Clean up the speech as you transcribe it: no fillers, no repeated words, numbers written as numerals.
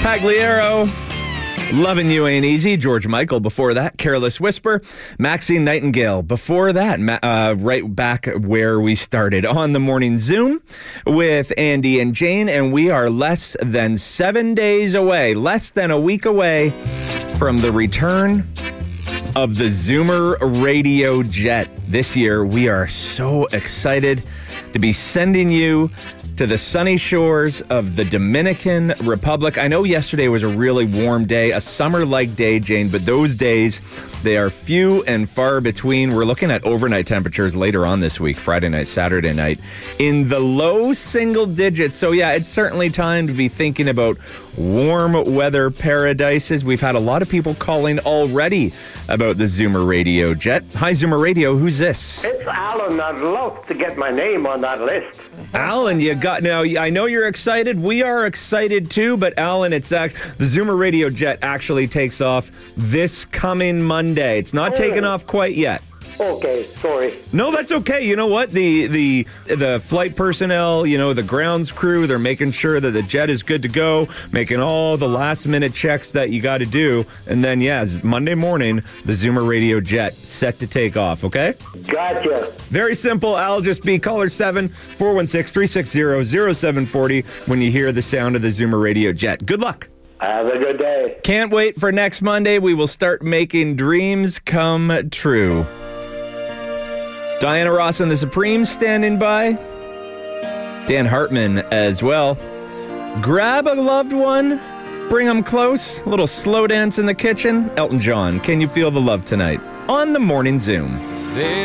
Pagliaro, Loving You Ain't Easy. George Michael before that. Careless Whisper. Maxine Nightingale before that. Right back where we started on the Morning Zoom with Andy and Jane. And we are less than 7 days away, less than a week away from the return of the Zoomer Radio Jet. This year, we are so excited to be sending you to the sunny shores of the Dominican Republic. I know yesterday was a really warm day, a summer-like day, Jane, but those days, they are few and far between. We're looking at overnight temperatures later on this week, Friday night, Saturday night, in the low single digits. So yeah, it's certainly time to be thinking about warm weather paradises. We've had a lot of people calling already about the Zoomer Radio Jet. Hi, Zoomer Radio. Who's this? It's Alan. I'd love to get my name on that list. Alan, now I know you're excited. We are excited too, but Alan, the Zoomer Radio Jet actually takes off this coming Monday. It's not taken off quite yet. Okay, sorry. No, that's okay. You know what? The flight personnel, the grounds crew, they're making sure that the jet is good to go, making all the last minute checks that you got to do. And then, Monday morning, the Zoomer Radio Jet set to take off, okay? Gotcha. Very simple. I'll just be caller 7-416-360-0740 when you hear the sound of the Zoomer Radio Jet. Good luck. Have a good day. Can't wait for next Monday. We will start making dreams come true. Diana Ross and the Supremes standing by. Dan Hartman as well. Grab a loved one. Bring them close. A little slow dance in the kitchen. Elton John, Can You Feel the Love Tonight? On the Morning Zoom.